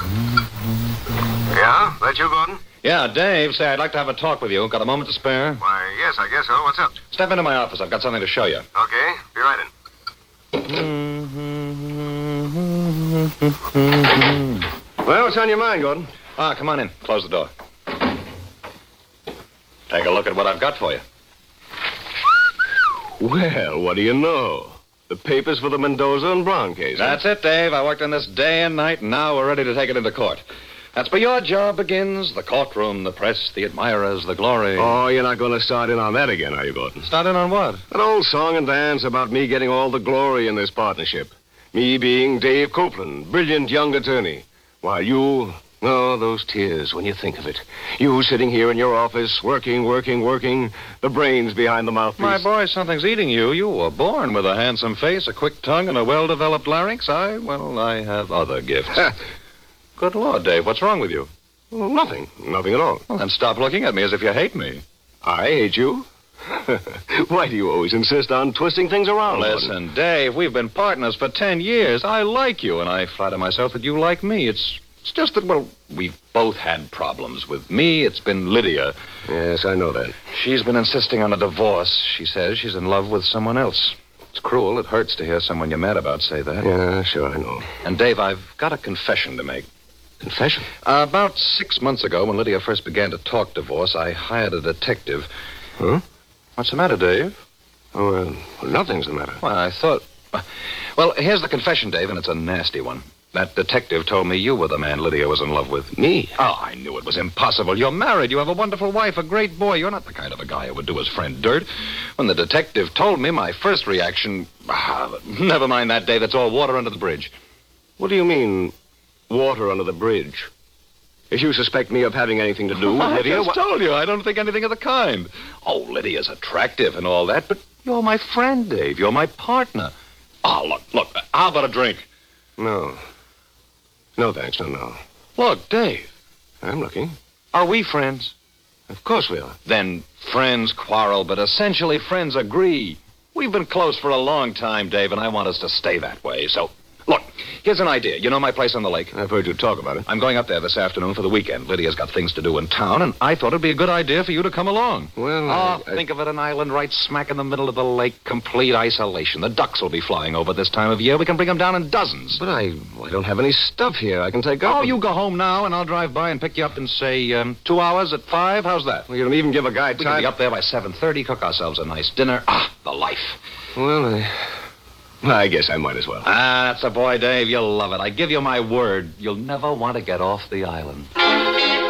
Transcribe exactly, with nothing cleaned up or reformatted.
Yeah? That you, Gordon? Yeah, Dave, say, I'd like to have a talk with you. Got a moment to spare? Why, yes, I guess so. What's up? Step into my office. I've got something to show you. Okay, be right in. Well, what's on your mind, Gordon? Ah, come on in. Close the door. Take a look at what I've got for you. Well, what do you know? The papers for the Mendoza and Brown case. That's it, Dave. I worked on this day and night, and now we're ready to take it into court. That's where your job begins. The courtroom, the press, the admirers, the glory. Oh, you're not going to start in on that again, are you, Gordon? Start in on what? An old song and dance about me getting all the glory in this partnership. Me being Dave Copeland, brilliant young attorney. While you... Oh, those tears when you think of it. You sitting here in your office, working, working, working, the brains behind the mouthpiece. My boy, something's eating you. You were born with a handsome face, a quick tongue, and a well-developed larynx. I, well, I have other gifts. Good Lord, Dave, what's wrong with you? Well, nothing. Nothing at all. Well, then stop looking at me as if you hate me. I hate you? Why do you always insist on twisting things around? Listen, Gordon? Dave, we've been partners for ten years. I like you, and I flatter myself that you like me. It's... It's just that, well, we've both had problems. With me, it's been Lydia. Yes, I know that. She's been insisting on a divorce. She says she's in love with someone else. It's cruel. It hurts to hear someone you're mad about say that. Yeah, sure, I know. And, Dave, I've got a confession to make. Confession? Uh, about six months ago, when Lydia first began to talk divorce, I hired a detective. Huh? What's the matter, Dave? Oh, uh, well, nothing's the matter. Well, I thought... Well, here's the confession, Dave, and it's a nasty one. That detective told me you were the man Lydia was in love with. Me? Oh, I knew it was impossible. You're married. You have a wonderful wife, a great boy. You're not the kind of a guy who would do his friend dirt. When the detective told me, my first reaction... Ah, never mind that, Dave. It's all water under the bridge. What do you mean, water under the bridge? If you suspect me of having anything to do with I Lydia... just wha- told you. I don't think anything of the kind. Oh, Lydia's attractive and all that, but you're my friend, Dave. You're my partner. Oh, look, look. How about a drink? No. No, thanks. No, no. Look, Dave. I'm looking. Are we friends? Of course we are. Then friends quarrel, but essentially friends agree. We've been close for a long time, Dave, and I want us to stay that way. So, look, here's an idea. You know my place on the lake? I've heard you talk about it. I'm going up there this afternoon for the weekend. Lydia's got things to do in town, and I thought it'd be a good idea for you to come along. Well, Oh, I- I- think of it, an island right smack in the middle of the lake, complete isolation. The ducks will be flying over this time of year. We can bring them down in dozens. But I, I don't have any stuff here I can take up. Oh, you go home now, and I'll drive by and pick you up in, say, um, two hours at five. How's that? Well, you don't even give a guy We can time. be up there by seven thirty, cook ourselves a nice dinner. Ah, the life. Well, I... I guess I might as well. Ah, that's a boy, Dave. You'll love it. I give you my word. You'll never want to get off the island.